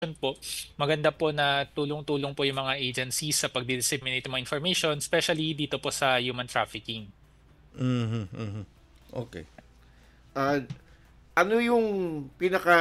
po, maganda po na tulong-tulong po yung mga agencies sa pag-disseminate ng mga information, especially dito po sa human trafficking. Mhm, mhm. Okay. Ah, ano yung pinaka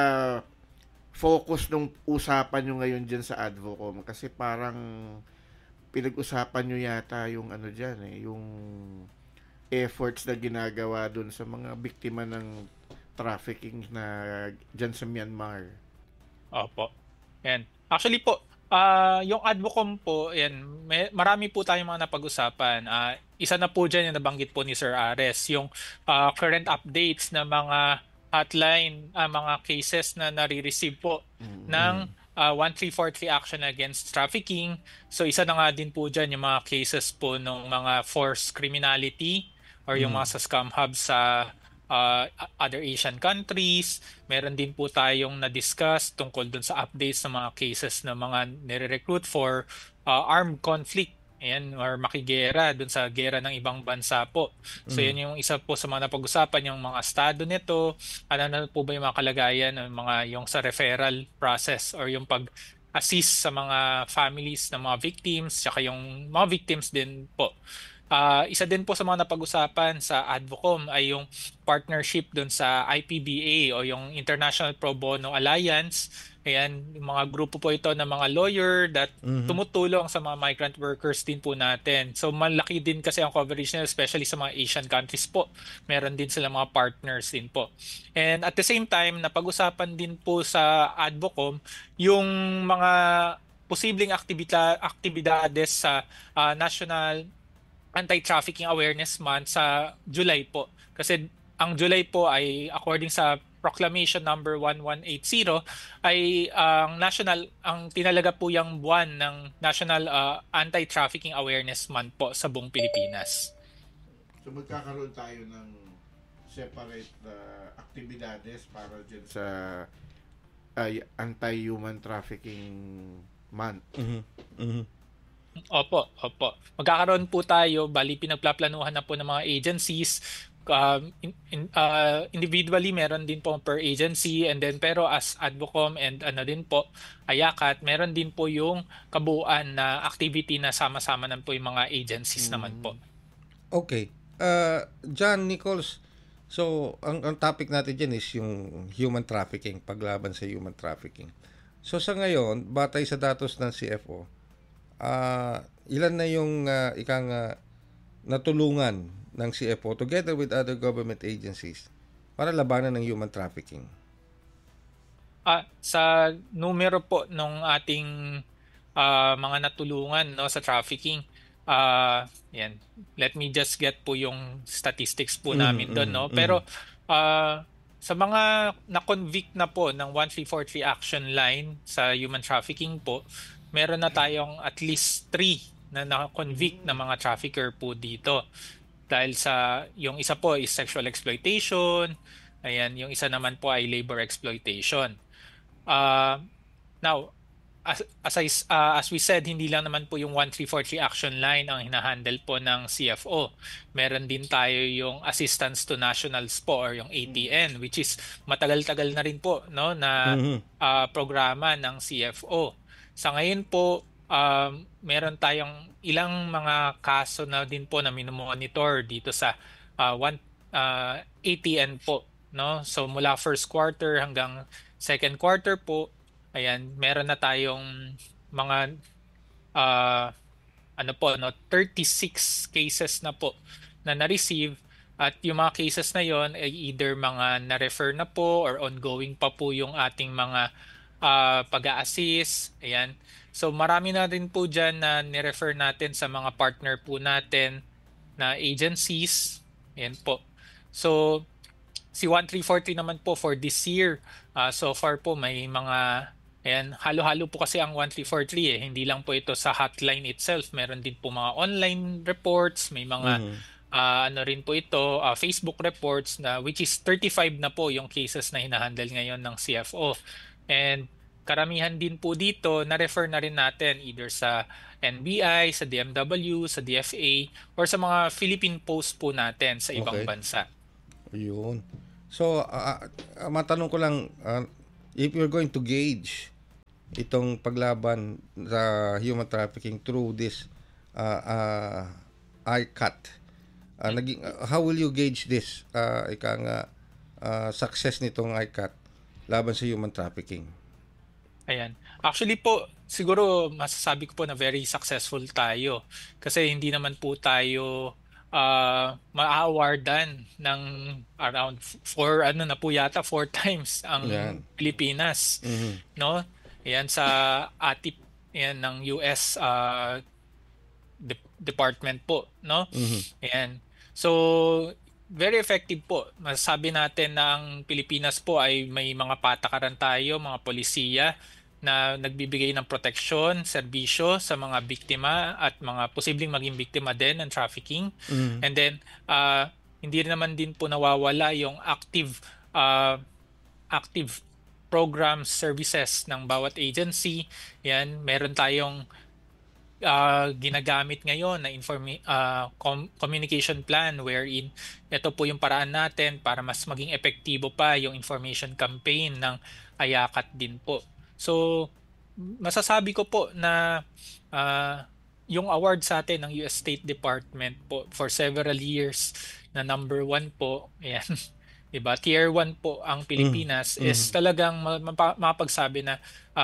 focus nung usapan nyo ngayon dyan sa Advocom? Kasi parang pinag-usapan nyo yata yung ano dyan eh, yung efforts na ginagawa dun sa mga biktima ng trafficking na dyan sa Myanmar. Opo. Yan. Actually po, yung Advocom po, yan, marami po tayong mga napag-usapan. Isa na po dyan yung nabanggit po ni Sir Ares, yung current updates na mga hotline, mga cases na nare-receive po ng 1343 action against trafficking. So isa na nga din po dyan yung mga cases po ng mga forced criminality or yung Mhm. mga sa scam hubs sa other Asian countries. Meron din po tayong na-discuss tungkol dun sa updates ng mga cases na mga nire-recruit for armed conflict. Ayan, or makigera dun sa gera ng ibang bansa po. So Mhm. yan yung isa po sa mga napag-usapan, yung mga estado nito, ano na po ba yung mga kalagayan, ng mga yung sa referral process or yung pag-assist sa mga families ng mga victims, tsaka yung mga victims din po. Isa din po sa mga napag-usapan sa Advocom ay yung partnership dun sa IPBA o yung International Pro Bono Alliance. Ayan, yung mga grupo po ito ng mga lawyer that Mhm. tumutulong sa mga migrant workers din po natin. So malaki din kasi ang coverage nila, especially sa mga Asian countries po. Meron din sila mga partners din po. And at the same time, napag-usapan din po sa Advocom yung mga posibleng aktibidades sa National Anti-Trafficking Awareness Month sa July po. Kasi ang July po ay according sa Proclamation number 1180 ay ang tinalaga po yung buwan ng National Anti-Trafficking Awareness Month po sa buong Pilipinas. So magkakaroon tayo ng separate aktibidades para dyan sa anti-human trafficking month. Mhm. Mhm. Opo, opo. Magkakaroon po tayo, bali pinagplaplanuhan na po ng mga agencies. Individually, meron din po per agency and then pero as Advocom and ano din po, Ayakat, meron din po yung kabuuan na activity na sama-sama na po yung mga agencies naman po. Mm. Okay. John Nichols, so ang topic natin diyan is yung human trafficking, paglaban sa human trafficking. So sa ngayon, batay sa datos ng CFO, ilan na yung ikang natulungan ng CFO together with other government agencies para labanan ng human trafficking? Sa numero po nung ating mga natulungan no sa trafficking, yan. Let me just get po yung statistics po Mhm, namin doon, mhm, no. mhm. Pero sa mga na-convict na po ng 1343 action line sa human trafficking po, meron na tayong at least 3 na na-convict na mga trafficker po dito. Dahil sa yung isa po is sexual exploitation, ayan, yung isa naman po ay labor exploitation. Uh, Now, as we said, hindi lang naman po yung 1343 action line ang hinahandle po ng CFO. Meron din tayo yung Assistance to Nationals po or yung ATN, which is matagal-tagal na rin po no na Mhm. programa ng CFO. Sa ngayon po, meron tayong ilang mga kaso na din po na minomonitor dito sa ATN po, no? So mula first quarter hanggang second quarter po, ayan, meron na tayong mga uh, ano po, no, 36 cases na po na na-receive at yung mga cases na yon ay either mga na-refer na po or ongoing pa po yung ating mga pag-a-assist. Ayan. So marami na rin po dyan na ni-refer natin sa mga partner po natin na agencies. Ayan po. So si 1343 naman po for this year, so far po may mga, ayan, halo-halo po kasi ang 1343 eh. Hindi lang po ito sa hotline itself. Meron din po mga online reports, may mga Mhm. ano rin po ito, Facebook reports na which is 35 na po yung cases na hinahandle ngayon ng CFO. And karamihan din po dito na-refer na rin natin either sa NBI, sa DMW, sa DFA, or sa mga Philippine Post po natin sa ibang Okay. bansa. Ayun. So, matanong ko lang, if you're going to gauge itong paglaban sa human trafficking through this uh, uh, ICAT. How will you gauge this success nitong ICAT laban sa human trafficking? Ayan. Actually po, siguro masasabi ko po na very successful tayo. Kasi hindi naman po tayo ma-awardan ng around ano na po yata, 4 times ang Yan. Pilipinas. Mhm. No? Ayan sa ATIP yan, ng US department po. No? Mhm. Ayan. So, very effective po. Masasabi natin na ang Pilipinas po ay may mga patakaran tayo, mga polisiya na nagbibigay ng proteksyon, serbisyo sa mga biktima at mga posibleng maging biktima din ng trafficking. Mhm. And then, hindi naman din po nawawala yung active programs, services ng bawat agency. Yan, meron tayong ginagamit ngayon na communication plan wherein ito po yung paraan natin para mas maging epektibo pa yung information campaign ng AYACAT din po. So, masasabi ko po na yung award sa atin ng US State Department po for several years na number 1 po, ayan, diba? Tier 1 po ang Pilipinas is talagang mapagsabi na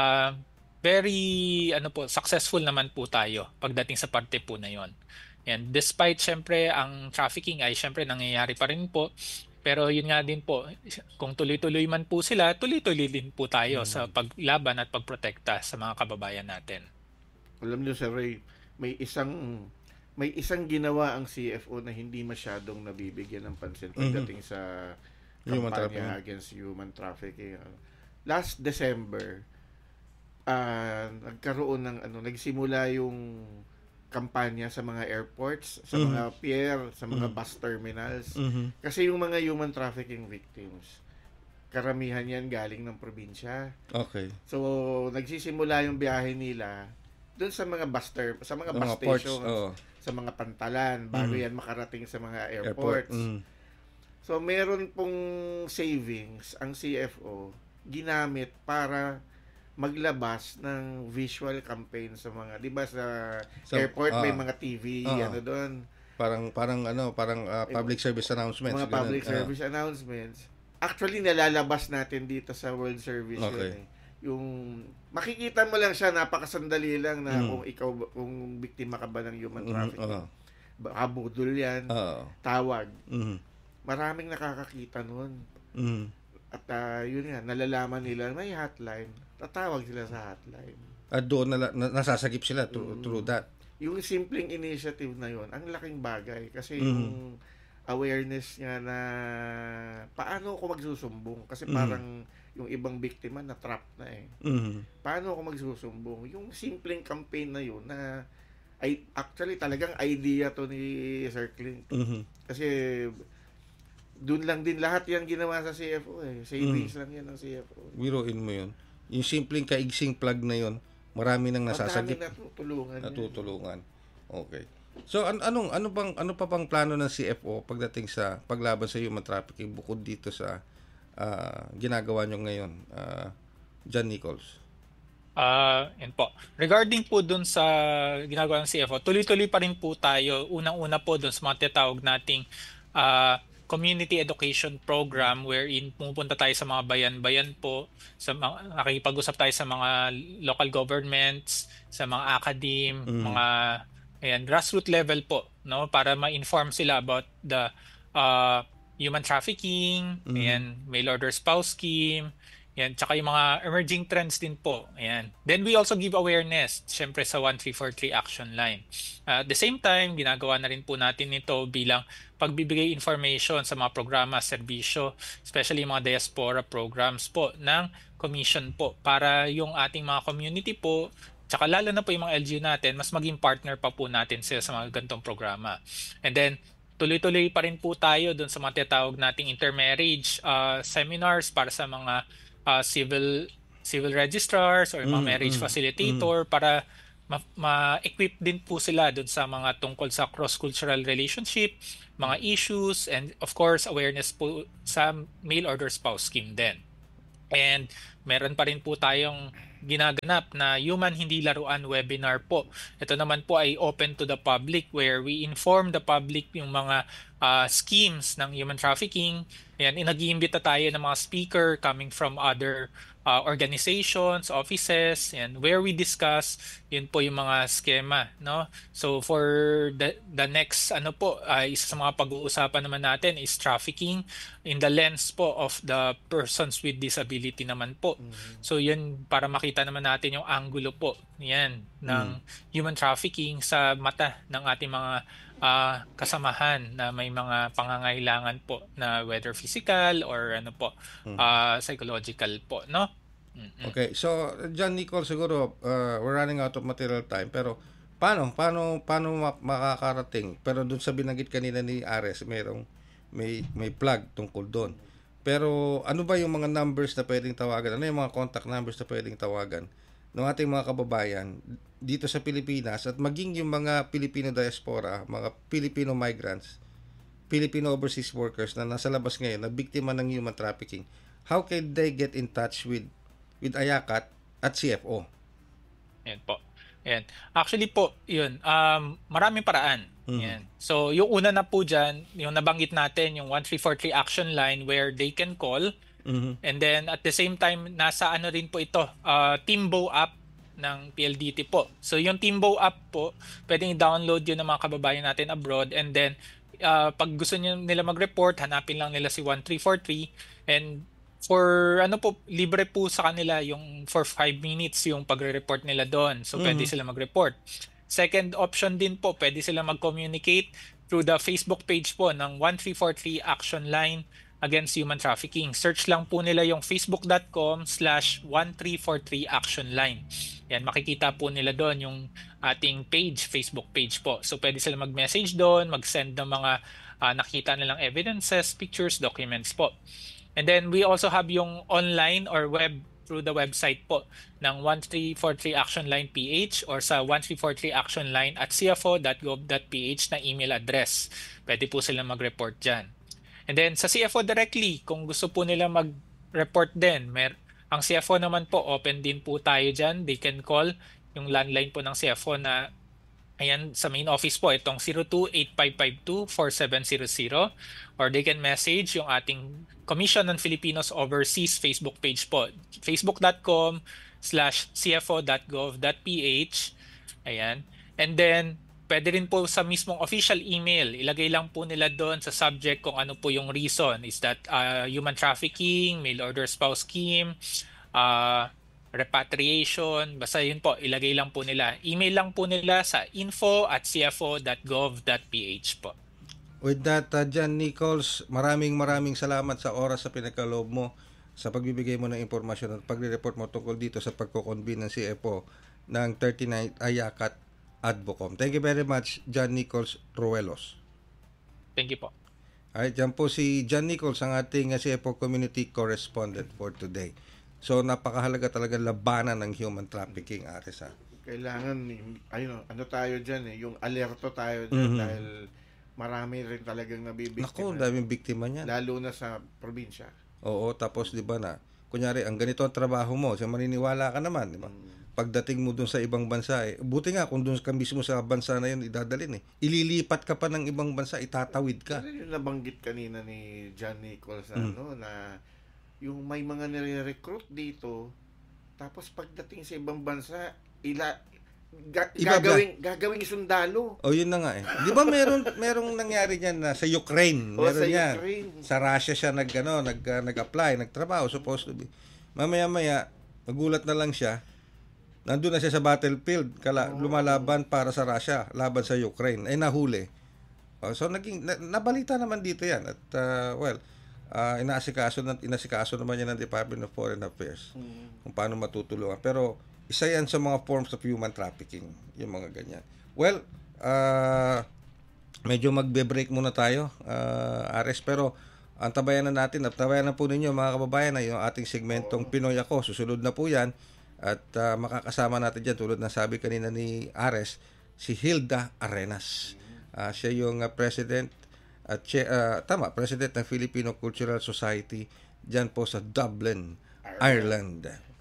very successful naman po tayo pagdating sa parte po na yon. And despite syempre ang trafficking ay syempre nangyayari pa rin po, pero yun nga din po, kung tuloy-tuloy man po sila, tuloy-tuloy din po tayo sa paglaban at pagprotekta sa mga kababayan natin. Alam niyo, Sir Ray, may isang ginawa ang CFO na hindi masyadong nabibigyan ng pansin pagdating sa Human kampanya against human trafficking. Last December, nagkaroon ng nagsimula yung kampanya sa mga airports, sa mga pier, sa mga bus terminals. Kasi yung mga human trafficking victims, karamihan yan galing ng probinsya. Okay. So, nagsisimula yung biyahe nila doon sa mga sa mga bus ports, stations, sa mga pantalan, bago yan makarating sa mga airports. So, meron pong savings ang CFO ginamit para maglabas ng visual campaign sa mga, 'di ba sa airport may mga TV doon. Parang public service announcements. Mga public service announcements. Actually nalalabas natin dito sa World Service yun eh. Yung makikita mo lang siya, napakasandali lang na kung biktima ka ba ng human trafficking. Habudol yan, tawag. Maraming nakakakita nun. At yun nga, nalalaman nila may hotline. Tatawag sila sa hotline. At doon nasasagip sila through that. Yung simpleng initiative na yun, ang laking bagay. Kasi yung awareness nga na paano ako magsusumbong. Kasi parang yung ibang biktima na trap na eh. Paano ako magsusumbong? Yung simpleng campaign na yun na actually talagang idea to ni Sir Clint. Kasi doon lang din lahat yan ginawa sa CFO eh. Savings lang yan ng CFO. Biruin mo yun. Yung simpleng kaigsing plug na yun, marami nang nasasagip. Marami natutulungan. Okay. So ano pa bang plano ng CFO pagdating sa paglaban sa human trafficking bukod dito sa ginagawa nyo ngayon, John Nichols? Yan po. Regarding po dun sa ginagawa ng CFO, tuloy-tuloy pa rin po tayo. Unang-una po dun sa mga tinatawag nating community education program wherein pumupunta tayo sa mga bayan-bayan po, nakikipag-usap tayo sa mga local governments, sa mga academe, mga grassroots level po, no, para ma-inform sila about the human trafficking, mail order spouse scheme, yan, tsaka yung mga emerging trends din po. Ayan. Then we also give awareness, syempre sa 1343 action line. At the same time, ginagawa na rin po natin ito bilang pagbibigay information sa mga programa, serbisyo, especially yung mga diaspora programs po ng commission po para yung ating mga community po, tsaka lalo na po yung mga LGU natin, mas maging partner pa po natin sila sa mga ganitong programa. And then, tuloy-tuloy pa rin po tayo dun sa mga tinatawag nating intermarriage seminars para sa mga civil registrars or mga marriage facilitator para ma-equip din po sila dun sa mga tungkol sa cross-cultural relationship, mga issues, and of course awareness po sa mail order spouse scheme din. And meron pa rin po tayong ginaganap na Human Hindi Laruan webinar po. Ito naman po ay open to the public where we inform the public yung mga schemes ng human trafficking. Ayan, nag-iimbita tayo ng mga speaker coming from other organizations, offices, and where we discuss yun po yung mga skema, no? So for the next isa sa mga pag-uusapan naman natin is trafficking in the lens po of the persons with disability naman po. So yun para makita naman natin yung angulo po yan ng human trafficking sa mata ng ating mga kasamahan na may mga pangangailangan po na whether physical or psychological po, no? Okay, so John Nicole, siguro we're running out of material time, pero paano makakarating? Pero doon sa binanggit kanina ni Ares, may plug tungkol doon. Pero ano ba yung mga numbers na pwedeng tawagan? Ano yung mga contact numbers na pwedeng tawagan ng ating mga kababayan dito sa Pilipinas at maging yung mga Filipino diaspora, mga Filipino migrants, Filipino overseas workers na nasa labas ngayon na biktima ng human trafficking? How can they get in touch with AYACAT at CFO? Yan po. Yan. Actually po, yun, maraming paraan. Yan. So, yung una na po dyan, yung nabanggit natin, yung 1343 action line where they can call. And then, at the same time, nasa rin po ito, Timbo app ng PLDT po. So, yung Timbo app po, pwedeng i-download yun ng mga kababayan natin abroad. And then, pag gusto nila mag-report, hanapin lang nila si 1343. And for libre po sa kanila yung for 5 minutes yung pagre-report nila doon. So pwede sila mag-report. Second option din po, pwede sila mag-communicate through the Facebook page po ng 1343 Action Line Against Human Trafficking. Search lang po nila yung facebook.com/1343 Action Line. Yan, makikita po nila doon yung ating page, Facebook page po. So pwede sila mag-message doon, mag-send ng mga nakita nilang evidences, pictures, documents po. And then we also have yung online or web through the website po ng 1343 Action Line PH or sa 1343 Action Line at cfo.gov.ph na email address. Pwede po sila mag-report dyan. And then sa CFO directly, kung gusto po nila mag-report din, ang CFO naman po, open din po tayo dyan. They can call yung landline po ng CFO na ayan, sa main office po, itong 0285524700 or they can message yung ating Commission on Filipinos Overseas Facebook page po, facebook.com/cfo.gov.ph. Ayan. And then, pwede rin po sa mismong official email, ilagay lang po nila doon sa subject kung ano po yung reason. Is that human trafficking, mail order spouse scheme, repatriation, basta yun po, ilagay lang po nila. Email lang po nila sa info@cfo.gov.ph po. With that, John Nichols, maraming salamat sa oras sa pinagkaloob mo sa pagbibigay mo ng impormasyon at pagre-report mo tungkol dito sa pagko-convene ng CFO ng 39th AYACAT Advocom. Thank you very much, John Nichols Ruelos. Thank you po. Alright, dyan po si John Nichols, ang ating CFO Community Correspondent for today. So, napakahalaga talaga labanan ng human trafficking, Ares. Kailangan, tayo dyan yung alerto tayo dyan dahil marami rin talagang nabibiktima. Naku, daming biktima niyan. Lalo na sa probinsya. Oo, tapos di ba kunyari, ang ganito ang trabaho mo, so maniniwala ka naman, di ba? Pagdating mo dun sa ibang bansa, buti nga kung dun ka mismo sa bansa na yun idadalin ililipat ka pa ng ibang bansa, itatawid ka. Ano yung nabanggit kanina ni John Nichols na yung may mga nire-recruit dito, tapos pagdating sa ibang bansa, gagawing sundalo. Yun na nga Di ba merong nangyari niyan na sa Ukraine? Meron yan. Sa Russia siya nag-apply, nagtrabaho, supposed to be. Mamaya-maya, nagulat na lang siya. Nandun na siya sa battlefield, lumalaban para sa Russia, laban sa Ukraine. Nahuli. So nabalita naman dito yan. At inasikaso naman yan ng Department of Foreign Affairs kung paano matutulungan. Pero isa yan sa mga forms of human trafficking, yung mga ganyan. Well, medyo magbe-break muna tayo, Ares, pero tabayan na po ninyo mga kababayan na yung ating segmentong Pinoy Ako. Susunod na po yan at makakasama natin dyan tulad na sabi kanina ni Ares, si Hilda Arenas. Siya yung president ng Filipino Cultural Society dyan po sa Dublin, Ireland.